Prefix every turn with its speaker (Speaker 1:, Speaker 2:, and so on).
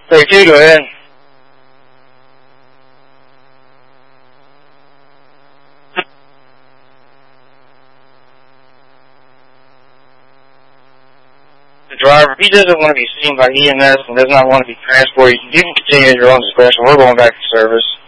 Speaker 1: 32, go ahead. The driver, if he doesn't want to be seen by EMS and does not want to be transported, you can continue at your own discretion. We're going back to service.